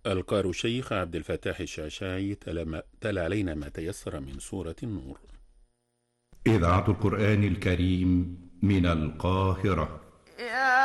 القارئ الشيخ عبد الفتاح الشعشاعي تلا علينا ما تيسر من سورة النور. إذاعة القرآن الكريم من القاهرة.